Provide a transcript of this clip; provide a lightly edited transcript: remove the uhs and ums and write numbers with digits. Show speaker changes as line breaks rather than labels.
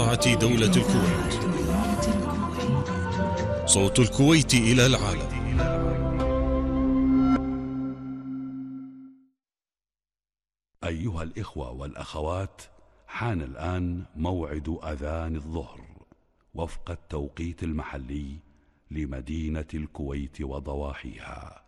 إذاعة دولة الكويت. صوت الكويت إلى العالم.
أيها الإخوة والأخوات، حان الآن موعد أذان الظهر وفق التوقيت المحلي لمدينة الكويت وضواحيها.